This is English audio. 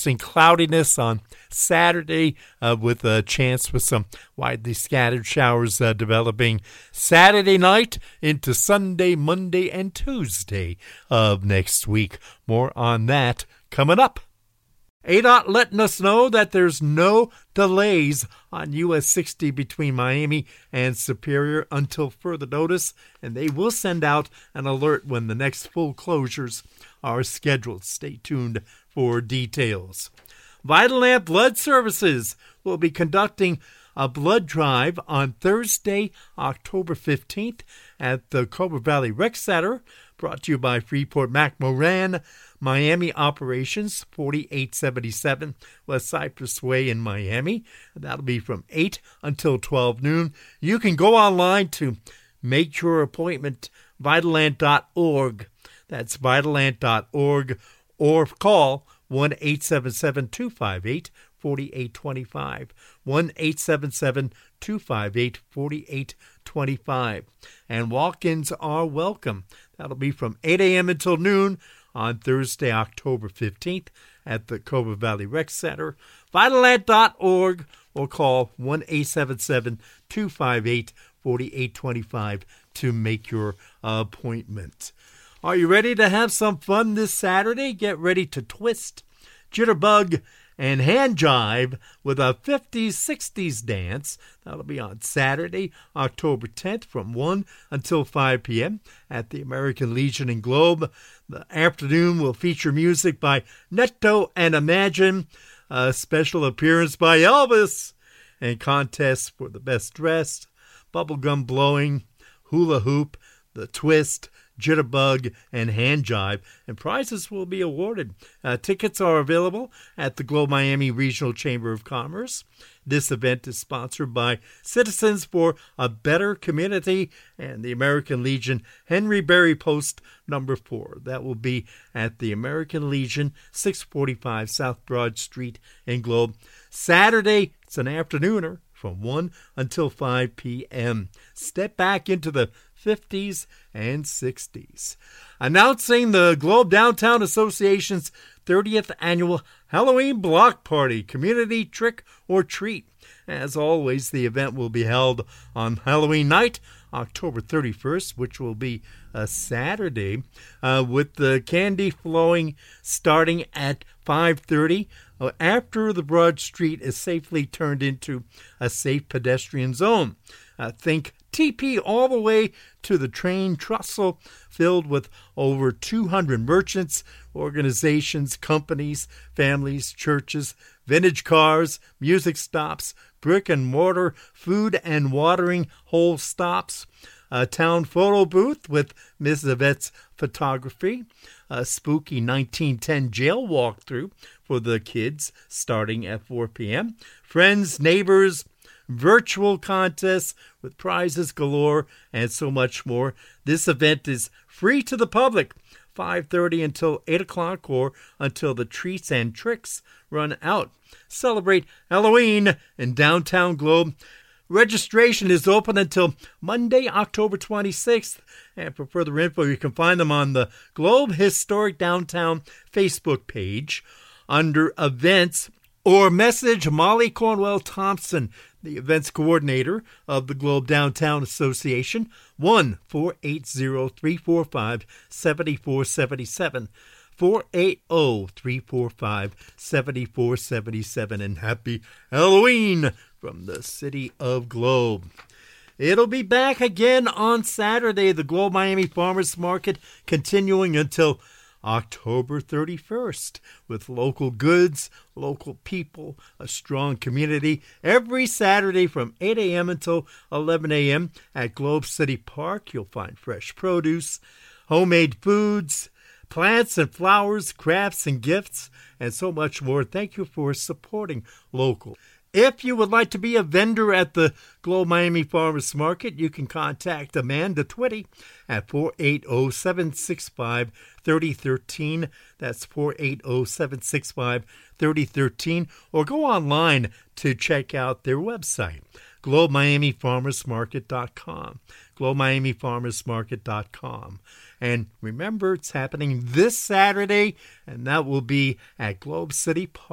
Increasing cloudiness on Saturday with a chance with some widely scattered showers developing Saturday night into Sunday, Monday, and Tuesday of next week. More on that coming up. ADOT letting us know that there's no delays on US 60 between Miami and Superior until further notice, and they will send out an alert when the next full closures are scheduled. Stay tuned for details. Vitalant Blood Services will be conducting a blood drive on Thursday, October 15th at the Cobra Valley Rec Center, brought to you by Freeport McMoran, Miami Operations, 4877 West Cypress Way in Miami. That'll be from 8 until 12 noon. You can go online to make your appointment, Vitalant.org. That's Vitalant.org, or call 1-877-258-4825, 1-877-258-4825. And walk-ins are welcome. That'll be from 8 a.m. until noon on Thursday, October 15th at the Cobra Valley Rec Center. Vitalant.org, or call 1-877-258-4825 to make your appointment. Are you ready to have some fun this Saturday? Get ready to twist, jitterbug, and hand jive with a 50s, 60s dance. That'll be on Saturday, October 10th from 1 until 5 p.m. at the American Legion in Globe. The afternoon will feature music by Netto and Imagine, a special appearance by Elvis, and contests for the best dressed, bubblegum blowing, hula hoop, the twist, jitterbug, and hand jive, and prizes will be awarded. Tickets are available at the Globe Miami Regional Chamber of Commerce. This event is sponsored by Citizens for a Better Community and the American Legion Henry Berry Post number 4. That will be at the American Legion, 645 South Broad Street in Globe. Saturday, it's an afternooner from 1 until 5 p.m. Step back into the 50s and 60s. Announcing the Globe Downtown Association's 30th Annual Halloween Block Party Community Trick or Treat. As always, the event will be held on Halloween night, October 31st, which will be a Saturday, with the candy flowing starting at 5:30 after the Broad Street is safely turned into a safe pedestrian zone. Think TP all the way to the train trestle filled with over 200 merchants, organizations, companies, families, churches, vintage cars, music stops, brick and mortar, food and watering hole stops, a town photo booth with Miss Yvette's photography, a spooky 1910 jail walkthrough for the kids starting at 4 p.m., friends, neighbors, virtual contests with prizes galore, and so much more. This event is free to the public, 5:30 until 8 o'clock or until the treats and tricks run out. Celebrate Halloween in downtown Globe. Registration is open until Monday, October 26th. And for further info, you can find them on the Globe Historic Downtown Facebook page under Events, or message Molly Cornwell Thompson, the events coordinator of the Globe Downtown Association, 1-480-345-7477, 480-345-7477, and happy Halloween from the City of Globe. It'll be back again on Saturday, the Globe Miami Farmers Market, continuing until October 31st, with local goods, local people, a strong community, every Saturday from 8 a.m. until 11 a.m. at Globe City Park. You'll find fresh produce, homemade foods, plants and flowers, crafts and gifts, and so much more. Thank you for supporting local. If you would like to be a vendor at the Globe Miami Farmers Market, you can contact Amanda Twitty at 480-765-3013. That's 480-765-3013. Or go online to check out their website, GlobeMiamiFarmersMarket.com. GlobeMiamiFarmersMarket.com. And remember, it's happening this Saturday, and that will be at Globe City Park.